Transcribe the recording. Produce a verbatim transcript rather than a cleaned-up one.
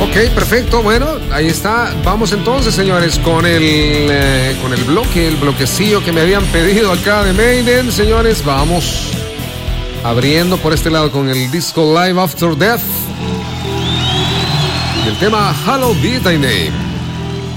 Ok, perfecto. Bueno, ahí está. Vamos entonces, señores, con el eh, con el bloque, el bloquecillo que me habían pedido acá de Maiden. Señores, vamos abriendo por este lado con el disco Live After Death. El tema Hallowed Be Thy Name.